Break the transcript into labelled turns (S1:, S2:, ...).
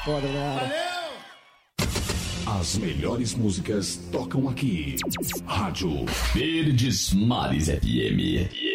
S1: foda, né?
S2: Valeu! As melhores músicas tocam aqui. Rádio
S3: Verdes Mares FM.